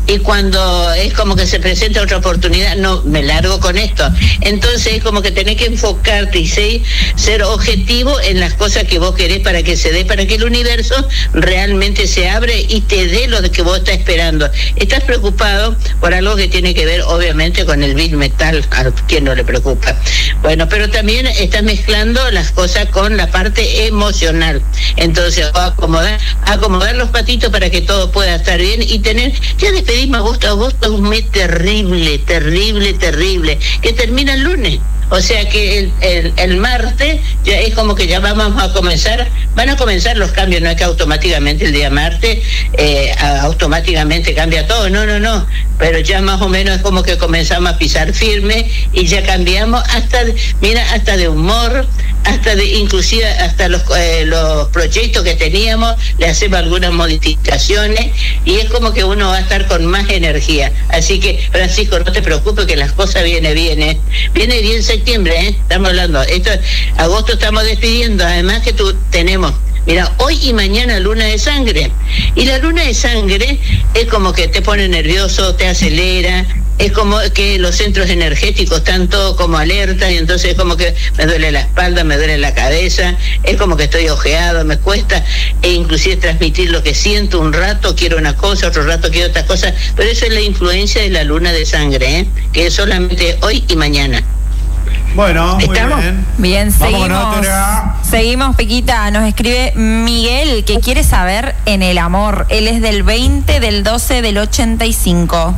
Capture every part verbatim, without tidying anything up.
y cuando es como que se presenta otra oportunidad, no, me largo con esto. Entonces es como que tenés que enfocarte y ser, ser objetivo en las cosas que vos querés para que se dé, para que el universo realmente se abre y te dé lo que vos estás esperando. Estás preocupado por algo que tiene que ver obviamente con el Big Metal, a quien no le preocupa. Bueno, pero también estás mezclando las cosas con la parte emocional. Entonces, acomodar, acomodar los patitos para que todo pueda estar bien y tener, ya despedimos a agosto, agosto es un mes terrible, terrible, terrible, que termina el lunes. O sea que el, el, el martes ya es como que ya vamos a comenzar, van a comenzar los cambios, no es que automáticamente el día martes eh, automáticamente cambia todo, no, no, no, pero ya más o menos es como que comenzamos a pisar firme y ya cambiamos hasta, mira, hasta de humor, hasta de, inclusive hasta los, eh, los proyectos que teníamos, le hacemos algunas modificaciones y es como que uno va a estar con más energía. Así que, Francisco, no te preocupes que las cosas vienen bien, ¿eh? Viene bien septiembre, ¿eh? Estamos hablando, esto, agosto estamos despidiendo, además que tú tenemos, mira, hoy y mañana luna de sangre, y la luna de sangre es como que te pone nervioso, te acelera, es como que los centros energéticos están todos como alerta y entonces es como que me duele la espalda, me duele la cabeza, es como que estoy ojeado, me cuesta e inclusive transmitir lo que siento, un rato quiero una cosa, otro rato quiero otra cosa, pero eso es la influencia de la luna de sangre, ¿eh? Que es solamente hoy y mañana. Bueno, muy ¿estamos? bien. Bien, seguimos. Seguimos, Pequita. Nos escribe Miguel, que quiere saber en el amor. Él es del veinte, del doce, del ochenta y cinco.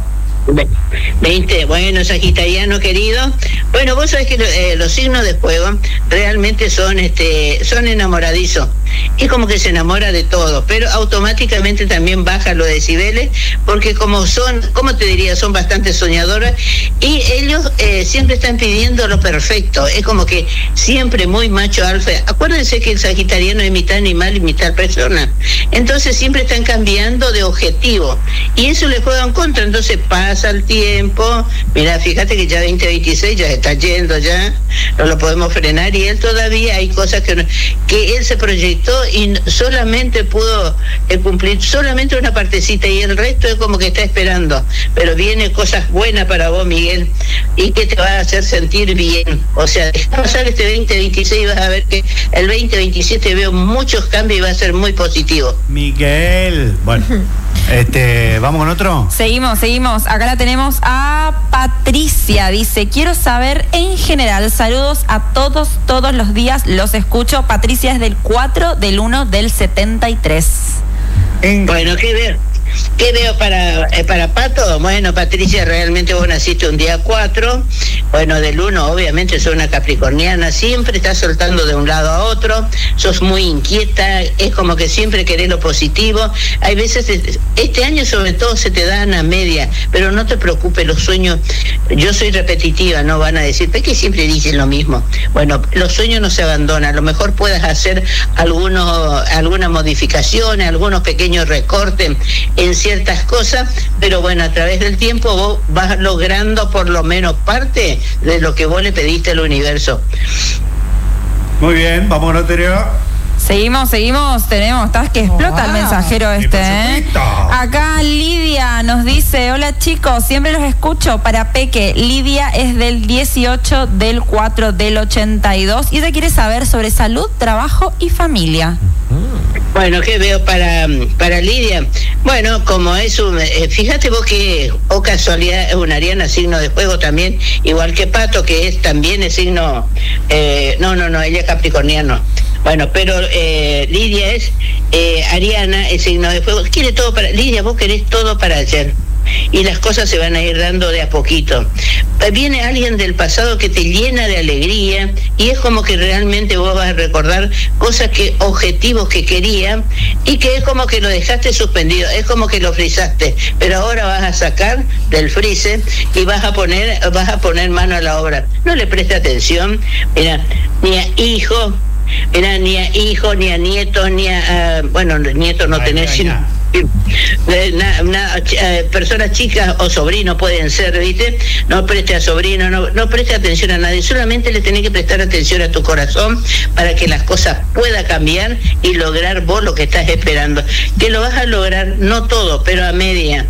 veinte, bueno, sagitariano querido. Bueno, vos sabés que eh, los signos de fuego realmente son este son enamoradizos. Es como que se enamora de todo, pero automáticamente también baja los decibeles, porque como son, ¿cómo te diría? Son bastante soñadoras y ellos eh, siempre están pidiendo lo perfecto. Es como que siempre muy macho alfa. Acuérdense que el sagitariano es mitad animal y mitad persona. Entonces siempre están cambiando de objetivo y eso le juega en contra. Entonces pasa el tiempo. Mira, fíjate que ya veinte veintiséis ya está yendo, ya no lo podemos frenar y él todavía hay cosas que, no, que él se proyectó y solamente pudo eh, cumplir solamente una partecita y el resto es como que está esperando, pero viene cosas buenas para vos, Miguel, y que te va a hacer sentir bien. O sea, deja pasar este veinte veintiséis y vas a ver que el veinte veintisiete veo muchos cambios y va a ser muy positivo. Miguel, bueno, este, ¿vamos con otro? Seguimos, seguimos. Acá la tenemos a Patricia. Dice, quiero saber en general, saludos a todos, todos los días los escucho. Patricia es del cuatro, del uno, del setenta y tres. En... Bueno, ¿qué veo? ¿Qué veo para, eh, para Pato? Bueno, Patricia, realmente vos naciste un día cuatro, bueno, del uno, obviamente sos una capricorniana, siempre estás soltando de un lado a otro, sos muy inquieta, es como que siempre querés lo positivo, hay veces, este año sobre todo se te dan a media, pero no te preocupes, los sueños, yo soy repetitiva, no van a decir, ¿por qué siempre dicen lo mismo? Bueno, los sueños no se abandonan, a lo mejor puedas hacer algunos, algunas modificaciones, algunos pequeños recortes, en ciertas cosas, pero bueno, a través del tiempo vos vas logrando por lo menos parte de lo que vos le pediste al universo. Muy bien, vamos a notario. Seguimos, seguimos, tenemos, estás que explota el mensajero este, ¿eh? Acá Lidia nos dice, hola chicos, siempre los escucho para Peque. Lidia es del dieciocho, del cuatro, del ochenta y dos y ella quiere saber sobre salud, trabajo y familia. Bueno, ¿qué veo para, para Lidia? Bueno, como es un, eh, fíjate vos que, o casualidad, es una ariana, signo de fuego también, igual que Pato, que es también el signo, eh, no, no, no, ella es capricorniano. Bueno, pero eh, Lidia es eh, ariana, el signo de fuego, quiere todo para, Lidia, vos querés todo para ayer. Y las cosas se van a ir dando de a poquito. Viene alguien del pasado que te llena de alegría y es como que realmente vos vas a recordar cosas que, objetivos que quería y que es como que lo dejaste suspendido, es como que lo frizaste, pero ahora vas a sacar del freezer y vas a poner, vas a poner mano a la obra. No le preste atención, mira, ni a hijo, mira, ni a hijo, ni a nietos, ni a, uh, bueno, nietos no tenés, sino Una, una, eh, personas chicas o sobrinos pueden ser, ¿viste? No preste a sobrino, no, no preste atención a nadie, solamente le tenés que prestar atención a tu corazón para que las cosas puedan cambiar y lograr vos lo que estás esperando, que lo vas a lograr, no todo, pero a media.